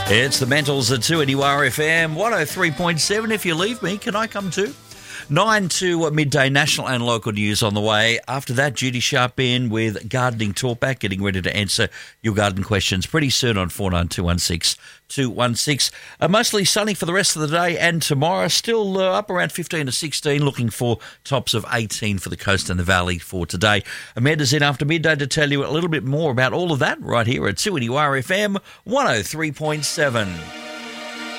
It's the Mentals at 2NURFM 103.7. If you leave me, can I come too? 9 to midday, national and local news on the way. After that, Judy Sharp in with Gardening Talkback, getting ready to answer your garden questions pretty soon on 49216216. Mostly sunny for the rest of the day and tomorrow. Still up around 15 to 16, looking for tops of 18 for the coast and the valley for today. Amanda's in after midday to tell you a little bit more about all of that right here at 2NURFM 103.7.